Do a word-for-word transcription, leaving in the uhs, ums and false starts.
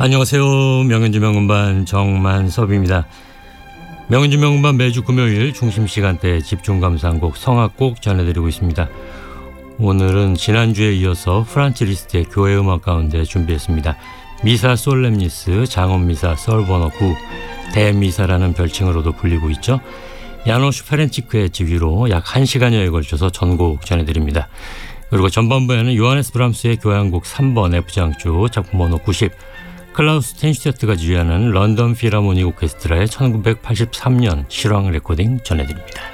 안녕하세요. 명현주 명음반 정만섭입니다. 명현주 명음반 매주 금요일 중심 시간대에 집중 감상곡 성악곡 전해드리고 있습니다. 오늘은 지난주에 이어서 프란츠 리스트의 교회 음악 가운데 준비했습니다. 미사 솔렘니스 장엄미사 썰버너 구 대미사라는 별칭으로도 불리고 있죠. 야노슈 페렌치크의 지휘로 약 한 시간여에 걸쳐서 전곡 전해드립니다. 그리고 전반부에는 요하네스 브람스의 교향곡 삼 번 F장조 작품 번호 구십, 클라우스 텐슈테트가 지휘하는 런던 필하모닉 오케스트라의 천구백팔십삼 년 실황 레코딩 전해드립니다.